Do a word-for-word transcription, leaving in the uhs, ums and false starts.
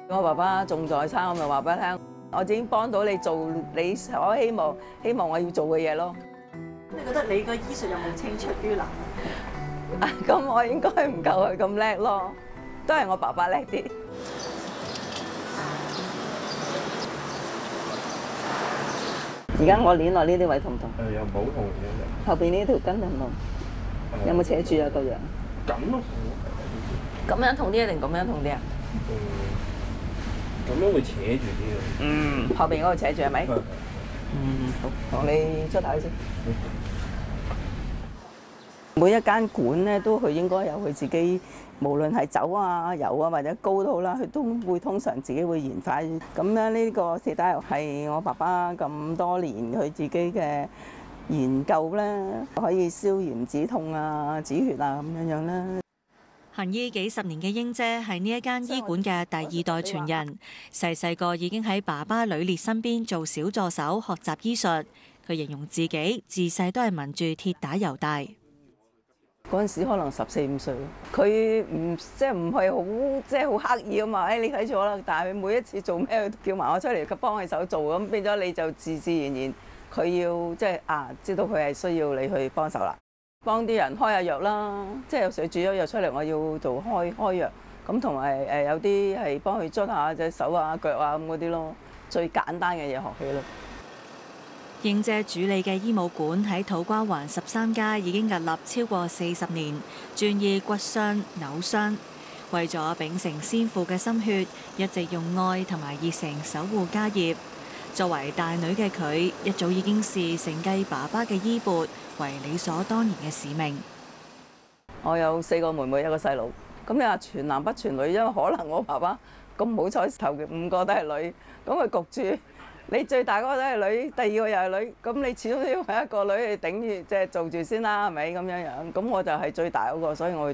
我爸爸仲在生，我咪話俾你聽，我已經幫到你做你所希望希望我要做嘅嘢咯。 你覺得你個醫術有冇青出於藍？ 咁我應該唔夠佢咁叻咯，都係我爸爸叻啲。而家我捏落呢啲位痛唔痛？ 誒又冇痛嘅， 後邊呢條筋痛唔痛？有冇扯住啊個樣？ 咁咯。 咁樣痛啲定咁樣痛啲啊？ 誒，咁樣會扯住啲嘅。 嗯，後邊嗰度扯住係咪？嗯，好，同你出睇先。每一間館咧，都佢應該有佢自己，無論係酒啊、油啊或者膏都好啦，佢都會通常自己會研發。咁樣呢個鐵打油係我爸爸咁多年佢自己嘅研究咧，可以消炎止痛啊、止血啊咁樣樣啦。 行醫幾十年嘅英姐係呢一間醫館嘅第二代傳人，細細個已經喺爸爸呂烈身邊做小助手學習醫術。佢形容自己自細都係聞住鐵打油大。 嗰陣時可能十四五歲，佢唔即係唔係好即係好刻意啊嘛。誒、哎，你睇住我啦，但係佢每一次做咩，佢叫埋我出嚟，佢幫佢手做，咁變咗你就自自然然，佢要即係啊，知道佢係需要你去幫手啦，幫啲人開下藥啦，即係有時煮咗藥出嚟，我要做開開藥，咁同埋誒有啲係幫佢捽下隻手啊、腳啊咁嗰啲咯，最簡單嘅嘢學起咯。 英姐主理嘅醫務館喺土瓜灣十三街已經屹立超過四十年，專醫骨傷、扭傷。為咗秉承先父嘅心血，一直用愛同埋熱誠守護家業。作為大女嘅佢，一早已經視承繼爸爸嘅衣缽為理所當然嘅使命。 我有四個妹妹，一個細佬。咁你話全男不全女，因為可能我爸爸咁唔好彩，頭五個都係女，咁佢焗住。你最大嗰個都係女，第二個又係女，咁你始終都要揾一個女去頂住，即係做住先啦，係咪咁樣樣？咁我就係最大嗰個，所以我